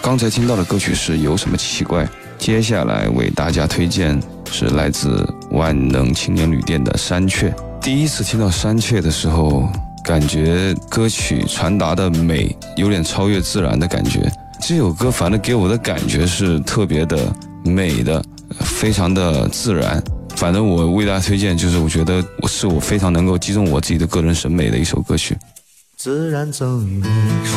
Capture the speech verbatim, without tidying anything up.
刚才听到的歌曲是有什么奇怪，接下来为大家推荐是来自万能青年旅店的山雀。第一次听到山雀的时候，感觉歌曲传达的美有点超越自然的感觉。这首歌反正给我的感觉是特别的美的，非常的自然。反正我为大家推荐，就是我觉得是我非常能够击中我自己的个人审美的一首歌曲。 自然赠予你